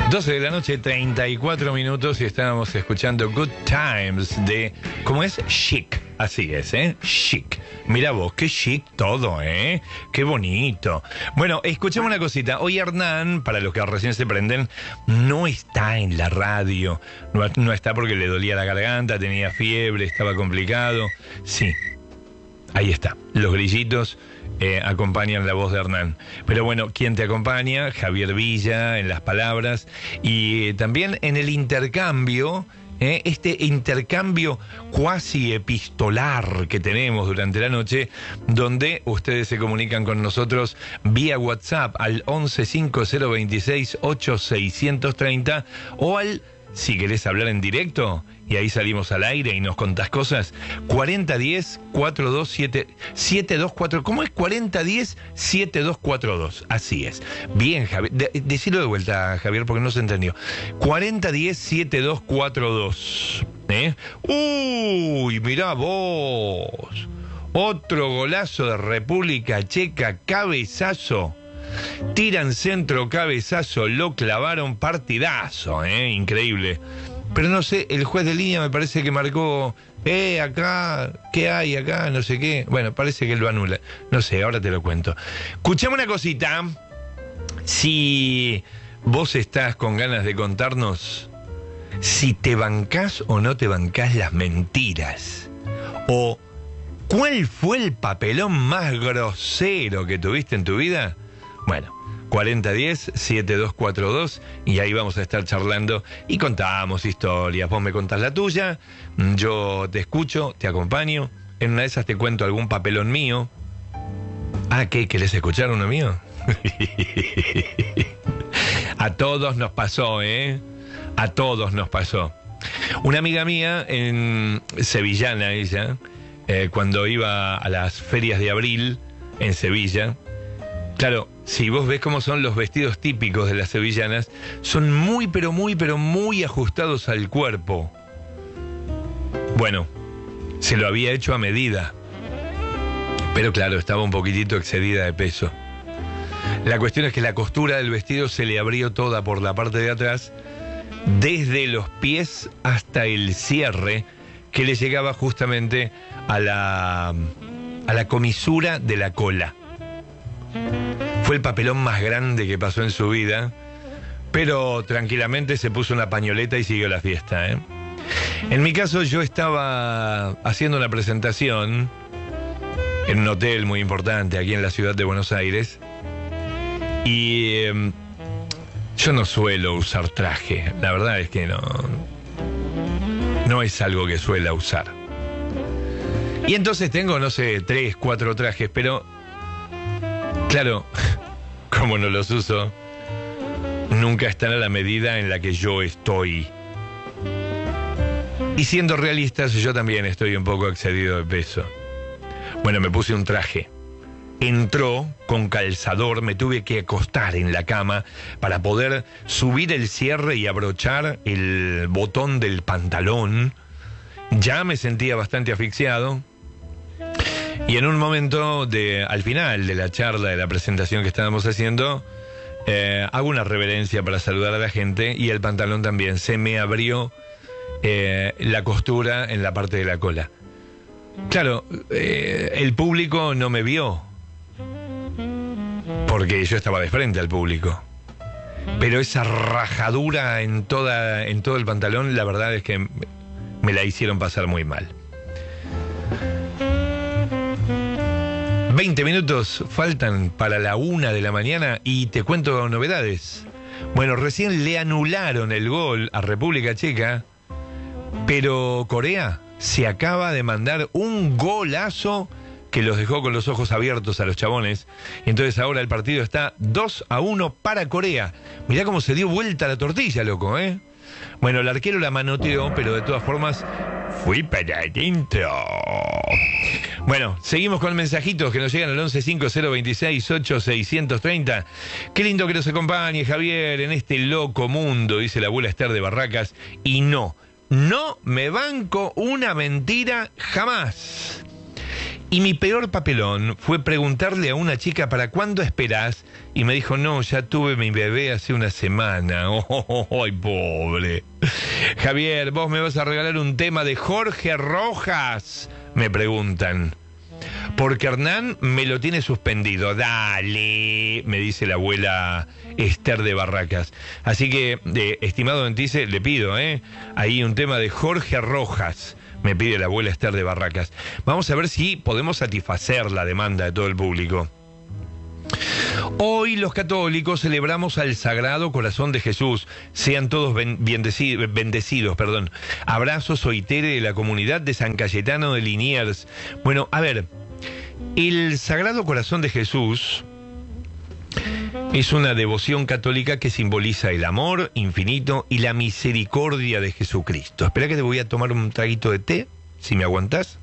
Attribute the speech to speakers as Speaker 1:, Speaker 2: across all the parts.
Speaker 1: 12 de la noche, 34 minutos y estábamos escuchando Good Times de, ¿cómo es? Chic. Así es, Chic. Mira vos, qué chic todo, qué bonito. Bueno, escuchemos una cosita. Hoy Hernán, para los que recién se prenden, no está en la radio. No está porque le dolía la garganta, tenía fiebre, estaba complicado. Sí, ahí está. Los grillitos acompañan la voz de Hernán. Pero bueno, ¿quién te acompaña? Javier Villa en las palabras y también en el intercambio. Este intercambio cuasi epistolar que tenemos durante la noche, donde ustedes se comunican con nosotros vía WhatsApp al 1150268630 o al, si querés hablar en directo, y ahí salimos al aire y nos contás cosas, 4010-427-724. ¿Cómo es? 4010-7242. Así es. Bien, Javier. Decilo de vuelta, Javier, porque no se entendió. 4010-7242. Uy, mirá vos. Otro golazo de República Checa, cabezazo. Tiran centro, cabezazo, lo clavaron, partidazo, increíble. Pero no sé, el juez de línea me parece que marcó, acá, ¿qué hay acá? No sé qué. Bueno, parece que lo anula. No sé, ahora te lo cuento. Escuchame una cosita. Si vos estás con ganas de contarnos si te bancás o no te bancás las mentiras. O ¿cuál fue el papelón más grosero que tuviste en tu vida? Bueno, 4010-7242 y ahí vamos a estar charlando y contamos historias. Vos me contás la tuya, yo te escucho, te acompaño. En una de esas te cuento algún papelón mío. ¿Qué? ¿Querés escuchar uno mío? A todos nos pasó, A todos nos pasó. Una amiga mía, sevillana ella, cuando iba a las ferias de abril en Sevilla, claro, si vos ves cómo son los vestidos típicos de las sevillanas, son muy, pero muy ajustados al cuerpo. Bueno, se lo había hecho a medida, pero claro, estaba un poquitito excedida de peso. La cuestión es que la costura del vestido se le abrió toda por la parte de atrás, desde los pies hasta el cierre, que le llegaba justamente a la comisura de la cola. Fue el papelón más grande que pasó en su vida, pero tranquilamente se puso una pañoleta y siguió la fiesta, En mi caso, yo estaba haciendo una presentación en un hotel muy importante aquí en la ciudad de Buenos Aires y yo no suelo usar traje, la verdad es que no es algo que suela usar. Y entonces tengo, no sé, 3, 4 trajes, pero claro, como no los uso, nunca están a la medida en la que yo estoy. Y siendo realistas, yo también estoy un poco excedido de peso. Bueno, me puse un traje. Entró con calzador, me tuve que acostar en la cama para poder subir el cierre y abrochar el botón del pantalón. Ya me sentía bastante asfixiado. Y en un momento, al final de la charla, de la presentación que estábamos haciendo, hago una reverencia para saludar a la gente y el pantalón también. Se me abrió la costura en la parte de la cola. Claro, el público no me vio, porque yo estaba de frente al público. Pero esa rajadura en todo el pantalón, la verdad es que me la hicieron pasar muy mal. 20 minutos faltan para la 1 de la mañana y te cuento novedades. Bueno, recién le anularon el gol a República Checa, pero Corea se acaba de mandar un golazo que los dejó con los ojos abiertos a los chabones. Y entonces ahora el partido está 2-1 para Corea. Mirá cómo se dio vuelta la tortilla, loco, Bueno, el arquero la manoteó, pero de todas formas fui para adentro. Bueno, seguimos con mensajitos que nos llegan al 1150268630. Qué lindo que nos acompañe, Javier, en este loco mundo, dice la abuela Esther de Barracas. Y no me banco una mentira jamás. Y mi peor papelón fue preguntarle a una chica para cuándo esperás y me dijo, no, ya tuve mi bebé hace una semana. ¡Ay, pobre! Javier, ¿vos me vas a regalar un tema de Jorge Rojas? Me preguntan. Porque Hernán me lo tiene suspendido. Dale, me dice la abuela Esther de Barracas. Así que, estimado Entice, le pido, ahí un tema de Jorge Rojas. Me pide la abuela Esther de Barracas. Vamos a ver si podemos satisfacer la demanda de todo el público. Hoy los católicos celebramos al Sagrado Corazón de Jesús. Sean todos bendecidos. Abrazo, soy Tere de la comunidad de San Cayetano de Liniers. Bueno, a ver, el Sagrado Corazón de Jesús es una devoción católica que simboliza el amor infinito y la misericordia de Jesucristo. Espera que te voy a tomar un traguito de té, si me aguantás.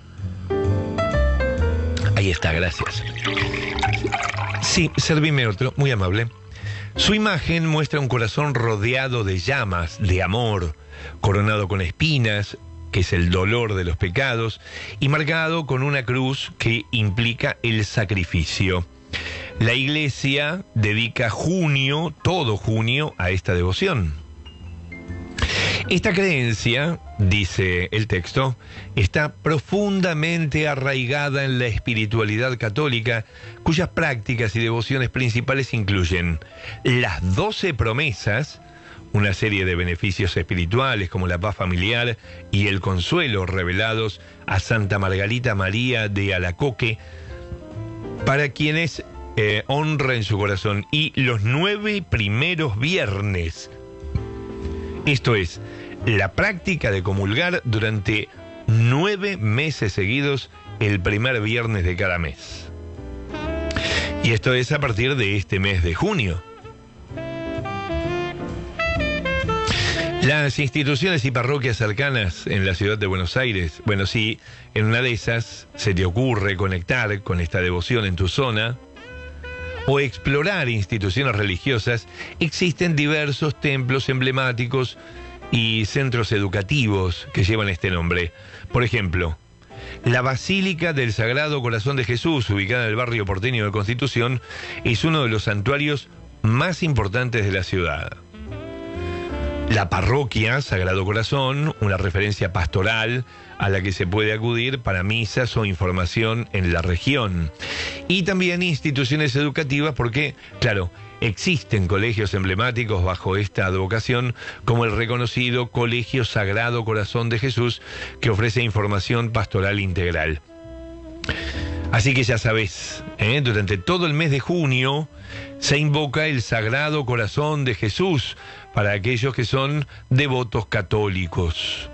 Speaker 1: Ahí está, gracias. Sí, servime otro, muy amable. Su imagen muestra un corazón rodeado de llamas, de amor, coronado con espinas, que es el dolor de los pecados, y marcado con una cruz que implica el sacrificio. La Iglesia dedica junio, todo junio, a esta devoción. Esta creencia, dice el texto, está profundamente arraigada en la espiritualidad católica, cuyas prácticas y devociones principales incluyen las 12 promesas, una serie de beneficios espirituales como la paz familiar y el consuelo revelados a Santa Margarita María de Alacoque, para quienes honren su corazón, y los 9 primeros viernes. Esto es, la práctica de comulgar durante 9 meses seguidos el primer viernes de cada mes. Y esto es a partir de este mes de junio. Las instituciones y parroquias cercanas en la ciudad de Buenos Aires, bueno, si en una de esas se te ocurre conectar con esta devoción en tu zona, o explorar instituciones religiosas, existen diversos templos emblemáticos y centros educativos que llevan este nombre. Por ejemplo, la Basílica del Sagrado Corazón de Jesús, ubicada en el barrio porteño de Constitución, es uno de los santuarios más importantes de la ciudad. La parroquia Sagrado Corazón, una referencia pastoral a la que se puede acudir para misas o información en la región. Y también instituciones educativas porque, claro, existen colegios emblemáticos bajo esta advocación, como el reconocido Colegio Sagrado Corazón de Jesús, que ofrece información pastoral integral. Así que ya sabés, durante todo el mes de junio se invoca el Sagrado Corazón de Jesús para aquellos que son devotos católicos.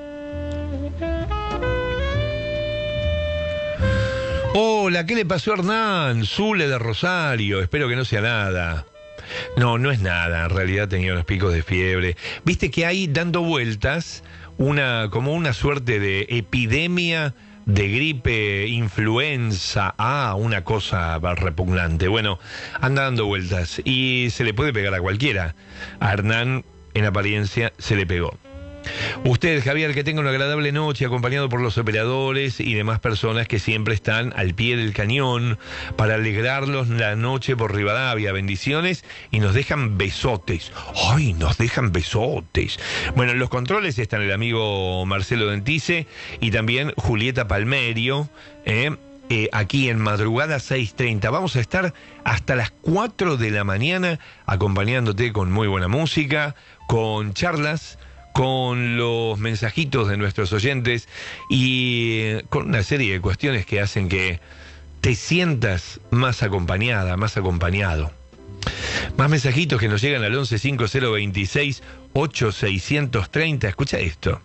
Speaker 1: Hola, ¿qué le pasó a Hernán? Zule de Rosario, espero que no sea nada. No, no es nada, en realidad tenía unos picos de fiebre. Viste que hay dando vueltas como una suerte de epidemia de gripe, influenza, una cosa repugnante. Bueno, anda dando vueltas y se le puede pegar a cualquiera. A Hernán, en apariencia, se le pegó. Usted, Javier, que tenga una agradable noche acompañado por los operadores y demás personas que siempre están al pie del cañón para alegrarlos la noche por Rivadavia. Bendiciones y nos dejan besotes. ¡Ay, nos dejan besotes! Bueno, en los controles están el amigo Marcelo Dentice y también Julieta Palmerio, aquí en Madrugada 6:30. Vamos a estar hasta las 4 de la mañana acompañándote con muy buena música, con charlas, con los mensajitos de nuestros oyentes y con una serie de cuestiones que hacen que te sientas más acompañada, más acompañado. Más mensajitos que nos llegan al 11 5026 8630. Escucha esto.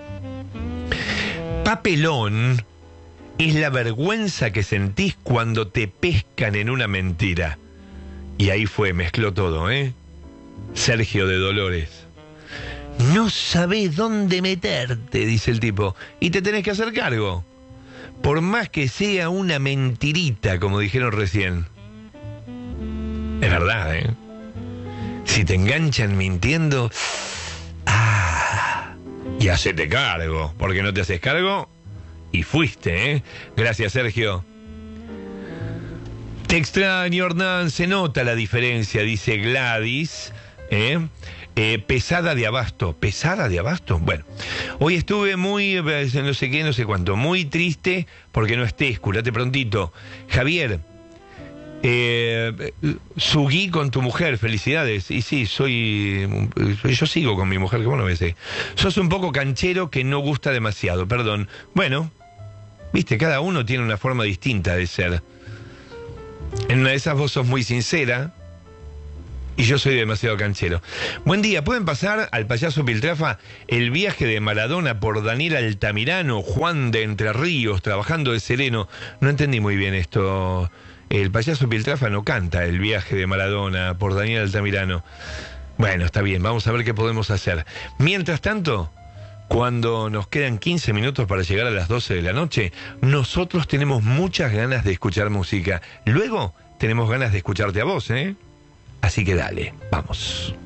Speaker 1: Papelón es la vergüenza que sentís cuando te pescan en una mentira. Y ahí mezcló todo, Sergio de Dolores. No sabés dónde meterte, dice el tipo, y te tenés que hacer cargo. Por más que sea una mentirita, como dijeron recién. Es verdad, Si te enganchan mintiendo, y hacete cargo, porque no te haces cargo y fuiste, Gracias, Sergio. Te extraño, Hernán, se nota la diferencia, dice Gladys. Pesada de abasto. ¿Pesada de abasto? Bueno, hoy estuve muy, no sé qué, no sé cuánto, muy triste porque no estés, curate prontito. Javier, seguí con tu mujer, felicidades. Y sí, yo sigo con mi mujer, que bueno, a veces. Sos un poco canchero que no gusta demasiado, perdón. Bueno, viste, cada uno tiene una forma distinta de ser. En una de esas vos sos muy sincera y yo soy demasiado canchero. Buen día, ¿pueden pasar al payaso Piltrafa el viaje de Maradona por Daniel Altamirano, Juan de Entre Ríos, trabajando de sereno? No entendí muy bien esto. El payaso Piltrafa no canta el viaje de Maradona por Daniel Altamirano. Bueno, está bien, vamos a ver qué podemos hacer. Mientras tanto, cuando nos quedan 15 minutos para llegar a las 12 de la noche, nosotros tenemos muchas ganas de escuchar música. Luego tenemos ganas de escucharte a vos, ¿eh? Así que dale, vamos.